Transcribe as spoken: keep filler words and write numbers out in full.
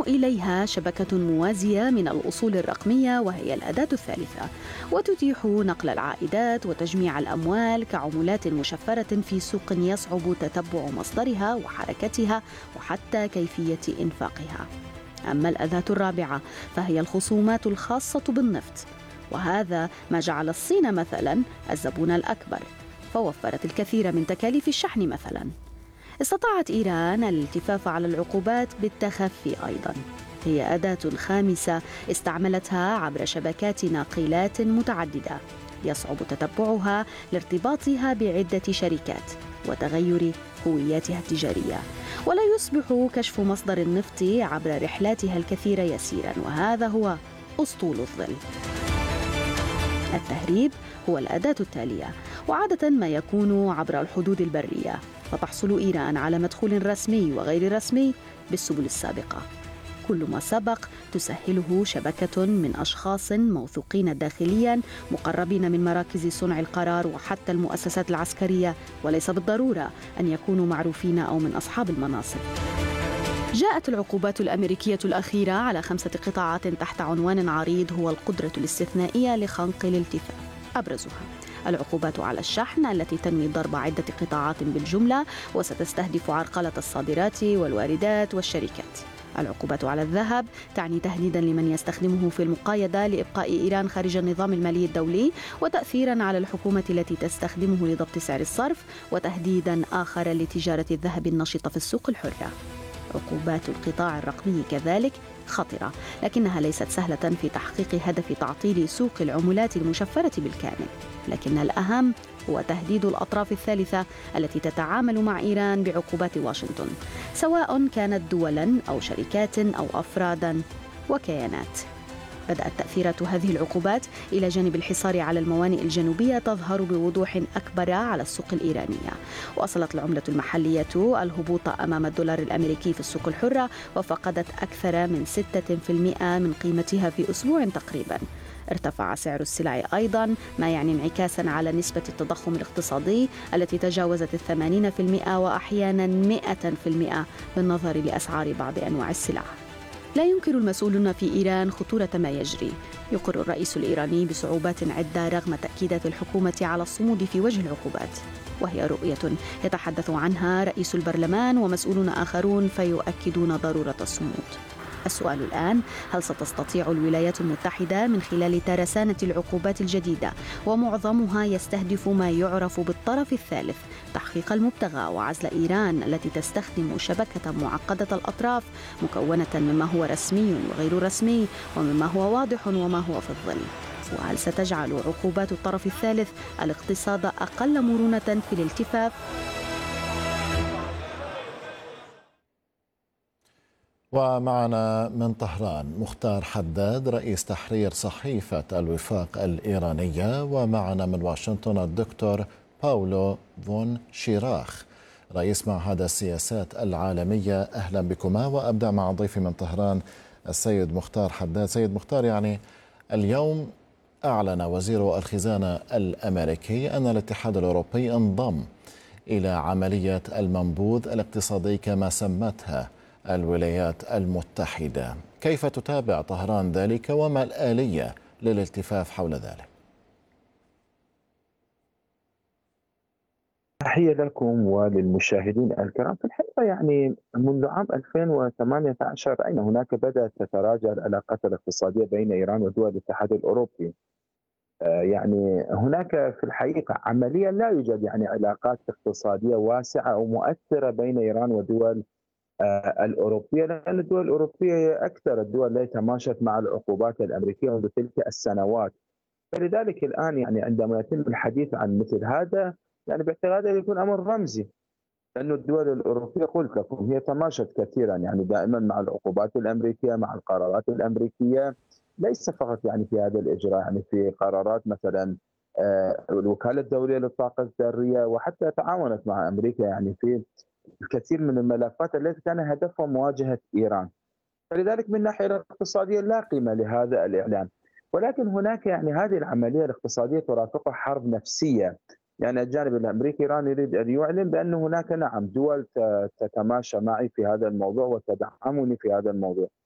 إليها شبكة موازية من الأصول الرقمية وهي الأداة الثالثة، وتتيح نقل العائدات وتجميع الأموال كعملات مشفرة في سوق يصعب تتبع مصدرها وحركتها وحتى كيفية إنفاقها. أما الأداة الرابعة فهي الخصومات الخاصة بالنفط، وهذا ما جعل الصين مثلا الزبون الأكبر، فوفرت الكثير من تكاليف الشحن مثلا. استطاعت إيران الالتفاف على العقوبات بالتخفي أيضا. هي أداة خامسة استعملتها عبر شبكات ناقلات متعددة يصعب تتبعها لارتباطها بعدة شركات وتغير هوياتها التجارية، ولا يصبح كشف مصدر النفط عبر رحلاتها الكثيرة يسيرا، وهذا هو أسطول الظل. التهريب هو الأداة التالية، وعادة ما يكون عبر الحدود البرية، فتحصل إيران على مدخول رسمي وغير رسمي بالسبل السابقة. كل ما سبق تسهله شبكة من أشخاص موثوقين داخليا مقربين من مراكز صنع القرار وحتى المؤسسات العسكرية، وليس بالضرورة أن يكونوا معروفين أو من أصحاب المناصب. جاءت العقوبات الأمريكية الأخيرة على خمسة قطاعات تحت عنوان عريض هو القدرة الاستثنائية لخنق الالتفاف. أبرزها العقوبات على الشحن التي تنوي ضرب عدة قطاعات بالجملة وستستهدف عرقلة الصادرات والواردات والشركات. العقوبات على الذهب تعني تهديدا لمن يستخدمه في المقايضة لإبقاء إيران خارج النظام المالي الدولي، وتأثيرا على الحكومة التي تستخدمه لضبط سعر الصرف، وتهديدا آخر لتجارة الذهب النشطة في السوق الحرة. عقوبات القطاع الرقمي كذلك خطرة، لكنها ليست سهلة في تحقيق هدف تعطيل سوق العملات المشفرة بالكامل. لكن الأهم هو تهديد الأطراف الثالثة التي تتعامل مع إيران بعقوبات واشنطن، سواء كانت دولا أو شركات أو أفرادا وكيانات. بدأت تأثيرات هذه العقوبات إلى جانب الحصار على الموانئ الجنوبية تظهر بوضوح أكبر على السوق الإيرانية. وصلت العملة المحلية الهبوط أمام الدولار الأمريكي في السوق الحرة، وفقدت أكثر من ستة بالمئة من قيمتها في أسبوع تقريبا. ارتفع سعر السلع أيضا، ما يعني انعكاسا على نسبة التضخم الاقتصادي التي تجاوزت الثمانين بالمئة وأحيانا مئة بالمئة بالنظر لأسعار بعض أنواع السلع. لا ينكر المسؤولون في إيران خطورة ما يجري. يقر الرئيس الإيراني بصعوبات عدة رغم تأكيدات الحكومة على الصمود في وجه العقوبات، وهي رؤية يتحدث عنها رئيس البرلمان ومسؤولون آخرون فيؤكدون ضرورة الصمود. السؤال الآن: هل ستستطيع الولايات المتحدة من خلال ترسانة العقوبات الجديدة، ومعظمها يستهدف ما يعرف بالطرف الثالث، تحقيق المبتغى وعزل إيران التي تستخدم شبكة معقدة الأطراف مكونة مما هو رسمي وغير رسمي ومما هو واضح وما هو في الظل؟ وهل ستجعل عقوبات الطرف الثالث الاقتصاد أقل مرونة في الالتفاف؟ ومعنا من طهران مختار حداد رئيس تحرير صحيفة الوفاق الإيرانية، ومعنا من واشنطن الدكتور باولو فون شيراخ رئيس معهد السياسات العالمية. أهلا بكما، وأبدأ مع ضيفي من طهران السيد مختار حداد. سيد مختار، يعني اليوم أعلن وزير الخزانة الأمريكي أن الاتحاد الأوروبي انضم إلى عملية المنبوذ الاقتصادي كما سمتها الولايات المتحدة. كيف تتابع طهران ذلك، وما الآلية للالتفاف حول ذلك؟ تحية لكم وللمشاهدين الكرام. في الحقيقة يعني منذ عام ألفين وثمانية عشر رأينا هناك بدأت تتراجع العلاقات الاقتصادية بين إيران ودول الاتحاد الأوروبي. يعني هناك في الحقيقة عمليا لا يوجد يعني علاقات اقتصادية واسعة أو مؤثرة بين إيران ودول الأوروبية، لأن الدول الأوروبية هي أكثر الدول التي تماشت مع العقوبات الأمريكية منذ تلك السنوات. فلذلك الآن يعني عندما يتم الحديث عن مثل هذا، يعني باعتقادي يكون أمر رمزي، لأن الدول الأوروبية قلت لكم هي تماشت كثيرا يعني دائما مع العقوبات الأمريكية، مع القرارات الأمريكية، ليس فقط يعني في هذا الإجراء، يعني في قرارات مثلا آه، الوكالة الدولية للطاقة الذرية، وحتى تعاونت مع أمريكا يعني في الكثير من الملفات التي كان هدفها مواجهة إيران. فلذلك من الناحية الاقتصادية لا قيمة لهذا الإعلان، ولكن هناك يعني هذه العملية الاقتصادية ترافقها حرب نفسية. يعني الجانب الأمريكي إيران يريد أن يعلن بأن هناك نعم دول تتماشى معي في هذا الموضوع وتدعمني في هذا الموضوع،